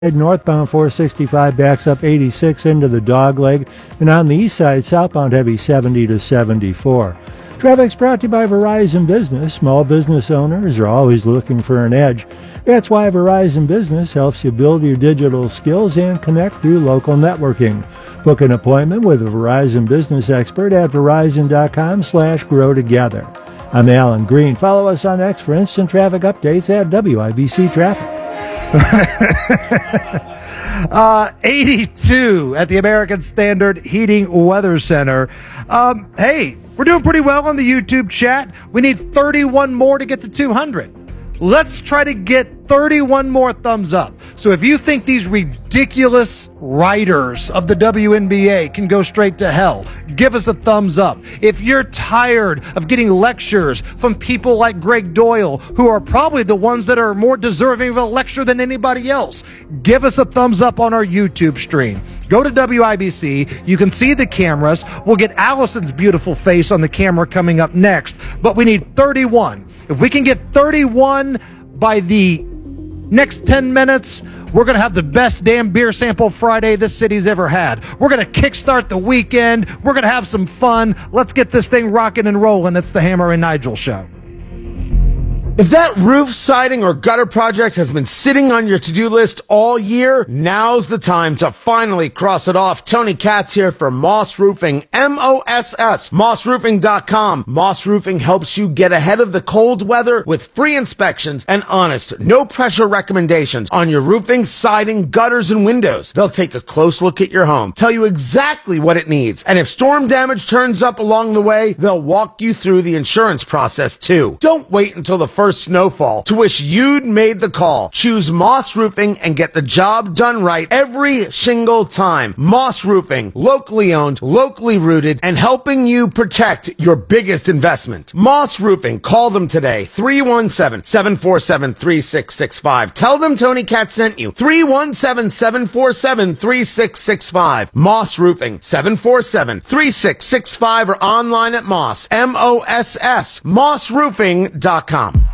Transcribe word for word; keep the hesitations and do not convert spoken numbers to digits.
Northbound four sixty-five backs up eighty-six into the dogleg, and on the east side, southbound heavy seventy to seventy-four. Traffic's brought to you by Verizon Business. Small business owners are always looking for an edge. That's why Verizon Business helps you build your digital skills and connect through local networking. Book an appointment with a Verizon Business expert at verizon.com slash grow together. I'm Alan Green. Follow us on X for instant traffic updates at W I B C Traffic. uh, eighty-two at the American Standard Heating Weather Center. Um, hey, we're doing pretty well on the YouTube chat. We need thirty-one more to get to two hundred. Let's try to get thirty-one more thumbs up. So if you think these ridiculous writers of the W N B A can go straight to hell, give us a thumbs up. If you're tired of getting lectures from people like Greg Doyle, who are probably the ones that are more deserving of a lecture than anybody else, give us a thumbs up on our YouTube stream. Go to W I B C. You can see the cameras. We'll get Allison's beautiful face on the camera coming up next, but we need thirty-one. If we can get thirty-one by the next ten minutes, we're going to have the best damn beer sample Friday this city's ever had. We're going to kickstart the weekend. We're going to have some fun. Let's get this thing rocking and rolling. It's the Hammer and Nigel Show. If that roof, siding, or gutter project has been sitting on your to-do list all year, now's the time to finally cross it off. Tony Katz here for Moss Roofing, M O S S, moss roofing dot com. Moss Roofing helps you get ahead of the cold weather with free inspections and honest, no-pressure recommendations on your roofing, siding, gutters, and windows. They'll take a close look at your home, tell you exactly what it needs, and if storm damage turns up along the way, they'll walk you through the insurance process, too. Don't wait until the first snowfall to wish you'd made the call. Choose Moss Roofing and get the job done right every single time. Moss Roofing, locally owned, locally rooted, and helping you protect your biggest investment. Moss Roofing, call them today, three one seven, seven four seven, three six six five. Tell them Tony Katz sent you, three one seven, seven four seven, three six six five. Moss Roofing, seven four seven, three six six five, or online at Moss, M O S S, moss roofing dot com.